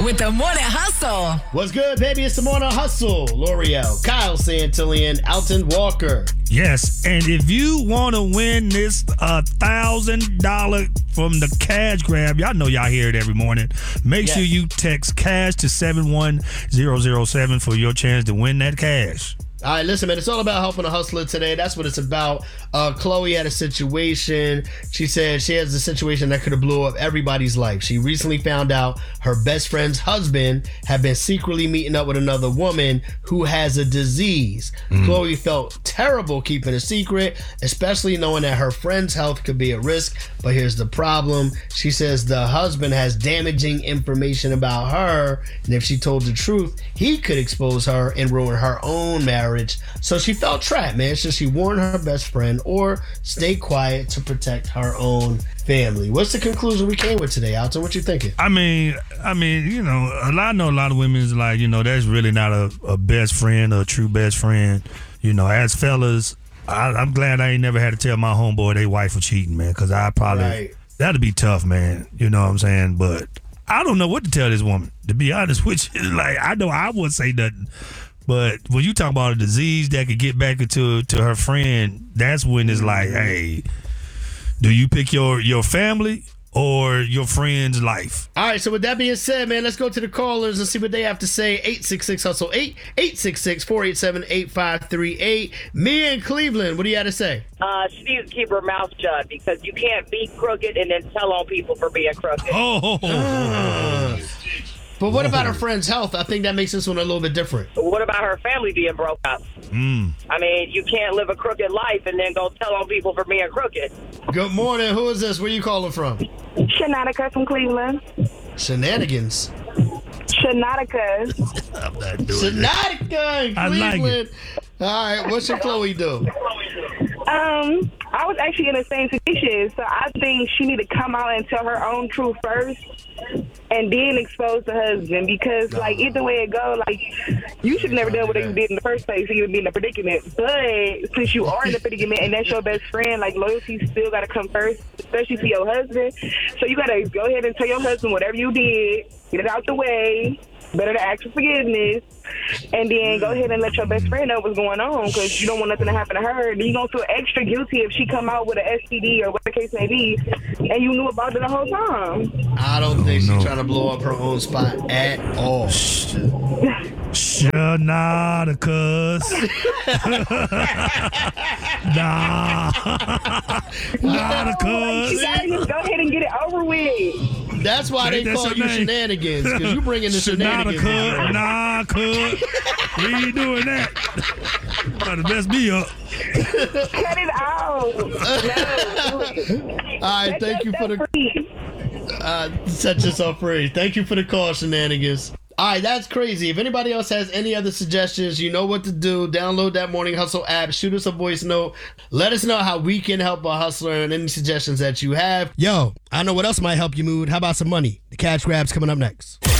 With the Morning Hustle. What's good, baby? It's the Morning Hustle. L'Oreal, Kyle Santillan, Alton Walker. Yes, and if you want to win this $1,000 from the cash grab, y'all know y'all hear it every morning. Make sure you text cash to 71007 for your chance to win that cash. All right, listen, man, it's all about helping a hustler today. That's what it's about. Chloe had a situation. She said she has a situation that could have blew up everybody's life. She recently found out her best friend's husband had been secretly meeting up with another woman who has a disease. Chloe felt terrible keeping a secret, especially knowing that her friend's health could be at risk. But here's the problem. She says the husband has damaging information about her, and if she told the truth, he could expose her and ruin her own marriage. So she felt trapped, man. So she warned her best friend or stay quiet to protect her own family. What's the conclusion we came with today, Alton? What you thinking? I mean, you know, I know a lot of women is like, you know, that's really not a best friend or a true best friend. You know, as fellas, I'm glad I ain't never had to tell my homeboy they wife was cheating, man, because I probably, that'd be tough, man. You know what I'm saying? But I don't know what to tell this woman, to be honest with you. Like, I know I wouldn't say nothing. But when you talk about a disease that could get back into her friend, that's when it's like, hey, do you pick your family or your friend's life? All right, so with that being said, man, let's go to the callers and see what they have to say. 866-HUSTLE-8, 866-487-8538. Mia in Cleveland, what do you have to say? She needs to keep her mouth shut because you can't be crooked and then tell on people for being crooked. But what about her friend's health? I think that makes this one a little bit different. What about her family being broke up? I mean, you can't live a crooked life and then go tell on people for being crooked. Good morning. Who is this? Where you calling from? Shanatica from Cleveland. Shenanigans. Shanatica. I'm not doing Shanatica in Cleveland. I like it. All right, what should Chloe do? I was actually in the same situation, so I think she need to come out and tell her own truth first and then expose the husband because, like, either way it go, like, you should never done what you did in the first place so you would be in a predicament. But since you are in a predicament and that's your best friend, like, loyalty still got to come first, especially to your husband. So you got to go ahead and tell your husband whatever you did, get it out the way. Better to ask for forgiveness, and then go ahead and let your best friend know what's going on because you don't want nothing to happen to her. Then you're going to feel extra guilty if she come out with an STD or what the case may be, and you knew about it the whole time. I don't think she's trying to blow up her own spot at all. Shanaticus. Nah. You gotta just go ahead and get it over with. That's why they call you Shenanigans, because you bring in the Shenanigans. Nah, cuz. We ain't doing that. Trying to mess me up. Cut it out. No. All right, thank you for the... set yourself free. Thank you for the call, Shenanigans. All right, that's crazy. If anybody else has any other suggestions, you know what to do. Download that Morning Hustle app. Shoot us a voice note. Let us know how we can help a hustler and any suggestions that you have. Yo, I know what else might help you mood. How about some money? The cash grab's coming up next.